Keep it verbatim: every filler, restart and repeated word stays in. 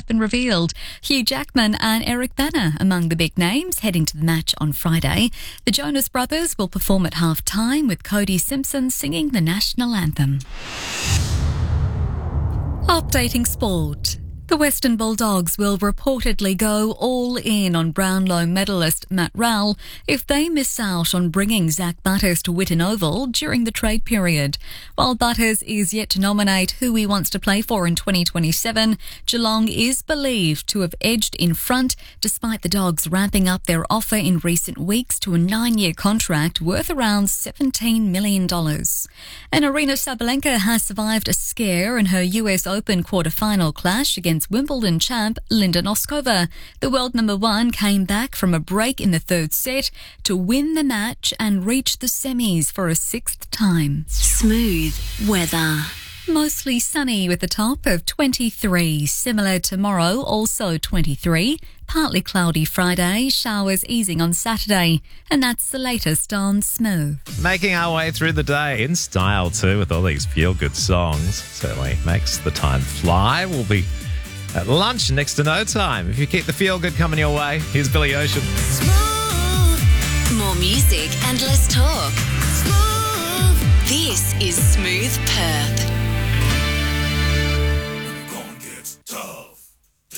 have been revealed. Hugh Jackman and Eric Bana among the big names heading to the match on Friday. The Jonas Brothers will perform at half-time with Cody Simpson singing the national anthem. Updating sport. The Western Bulldogs will reportedly go all in on Brownlow medalist Matt Rowell if they miss out on bringing Zach Butters to Whitten Oval during the trade period. While Butters is yet to nominate who he wants to play for in twenty twenty-seven, Geelong is believed to have edged in front despite the Dogs ramping up their offer in recent weeks to a nine-year contract worth around seventeen million dollars. And Aryna Sabalenka has survived a scare in her U S Open quarter-final clash against Wimbledon champ Linda Noskova. The world number one came back from a break in the third set to win the match and reach the semis for a sixth time. Smooth weather. Mostly sunny with a top of twenty-three. Similar tomorrow, also twenty-three. Partly cloudy Friday, showers easing on Saturday. And that's the latest on Smooth. Making our way through the day in style too with all these feel-good songs. Certainly makes the time fly. We'll be at lunch next to no time. If you keep the feel-good coming your way, here's Billy Ocean. Smooth. More music and less talk. Smooth. This is Smooth Perth.